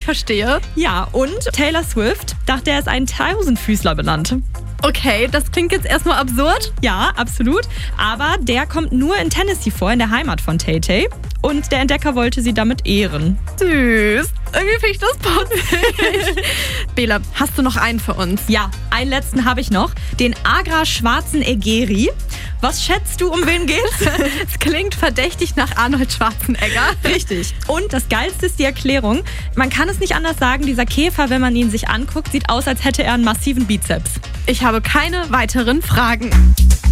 verstehe. Ja, und Taylor Swift dachte, er ist ein Tausendfüßler benannt. Okay, das klingt jetzt erstmal absurd. Ja, absolut. Aber der kommt nur in Tennessee vor, in der Heimat von Tay-Tay. Und der Entdecker wollte sie damit ehren. Süß. Irgendwie finde ich das putzig. Bela, hast du noch einen für uns? Ja, einen letzten habe ich noch. Den Agra Schwarzen Egeri. Was schätzt du, um wen geht's? Es klingt verdächtig nach Arnold Schwarzenegger. Richtig. Und das Geilste ist die Erklärung. Man kann es nicht anders sagen, dieser Käfer, wenn man ihn sich anguckt, sieht aus, als hätte er einen massiven Bizeps. Ich habe keine weiteren Fragen.